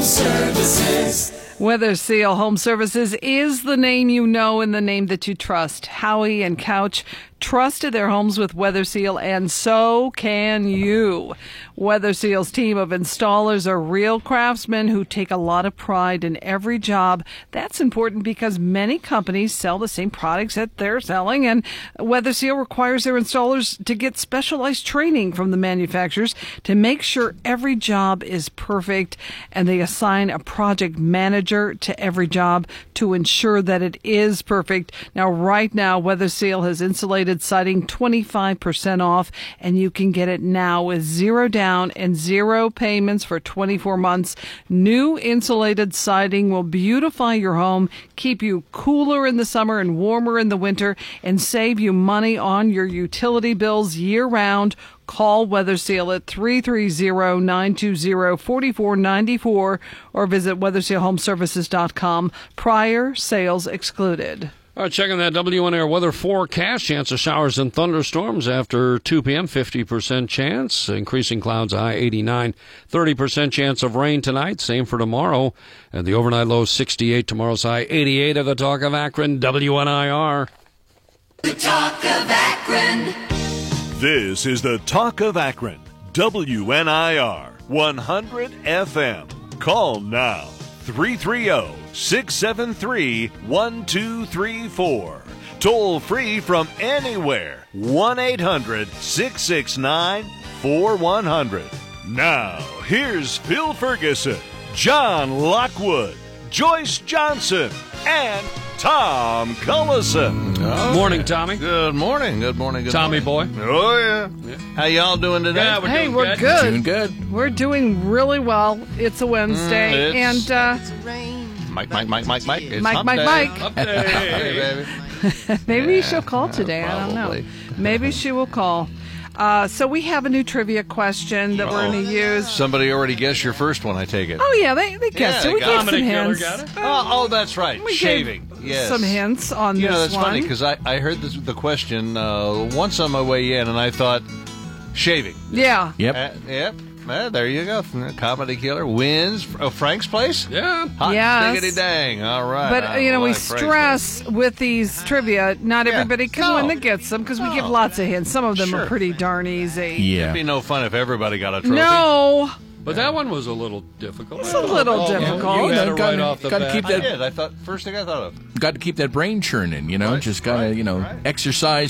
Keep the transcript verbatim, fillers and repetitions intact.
Home Services. Weather Seal Home Services is the name you know and the name that you trust. Howie and Couch trusted their homes with Weather Seal, and so can you. Weather Seal's team of installers are real craftsmen who take a lot of pride in every job. That's important because many companies sell the same products that they're selling, and Weather Seal requires their installers to get specialized training from the manufacturers to make sure every job is perfect, and they assign a project manager to every job to ensure that it is perfect. Now, right now, Weather Seal has insulated siding twenty-five percent off, and you can get it now with zero down and zero payments for twenty-four months. New insulated siding will beautify your home, keep you cooler in the summer and warmer in the winter, and save you money on your utility bills year-round. Call Weather Seal at three three zero, nine two zero, four four nine four or visit weather seal home services dot com. Prior sales excluded. All right, checking that W N Air weather forecast. Chance of showers and thunderstorms after two p.m., fifty percent chance. Increasing clouds, high eighty-nine. thirty percent chance of rain tonight. Same for tomorrow. And the overnight low, sixty-eight. Tomorrow's high, eighty-eight. Of the Talk of Akron, W N I R. The Talk of Akron. This is the Talk of Akron, W N I R, one hundred F M. Call now, three three zero, six seven three, one two three four. Toll free from anywhere, one eight hundred, six six nine, four one zero zero. Now, here's Phil Ferguson, John Lockwood, Joyce Johnson, and Tom Cullison. Okay. Morning, Tommy. Good morning. Good morning. Good Tommy morning. boy. Oh, yeah. yeah. How y'all doing today? Yeah, we're hey, doing we're good. good. Doing good. We're doing really well. It's a Wednesday, Mm, it's- and uh, Mike, Mike, Mike, Mike, Mike. It's Mike, hump Mike, day. Mike. Hey, baby. maybe Yeah, she'll call today. I don't know. probably. Maybe she will call. Uh, so we have a new trivia question that we're going to use. Somebody already guessed your first one, I take it. Oh, yeah, they, they guessed Yeah, it. We they gave got some Dominic Miller hints. got it. Oh, oh, that's right. We Shaving. gave Yes. some hints on You this know, that's one. funny because I, I heard this, the question uh, once on my way in, and I thought, shaving. Yeah. Yep. Uh, yep. Uh, there you go. Comedy Killer wins. Oh, Frank's Place? Yeah. Hot Yes. diggity dang. All right. But, I you know, we like Frank's stress with these trivia, not Yeah. everybody can No. win that gets them because we give No. lots of hints. Some of them Sure. are pretty darn easy. Yeah. It'd be no fun if everybody got a trophy. No. But that one was a little difficult. It's a little difficult. You You had know, it gotta- right off the gotta bat. keep I that- did. I thought, first thing I thought of. Got to keep that brain churning, you know. Right, Just gotta, right, you know, right. exercise